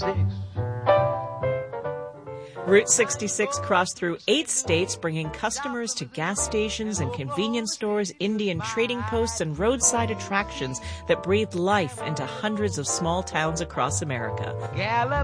Route 66 crossed through 8 states, bringing customers to gas stations and convenience stores, Indian trading posts, and roadside attractions that breathed life into hundreds of small towns across America.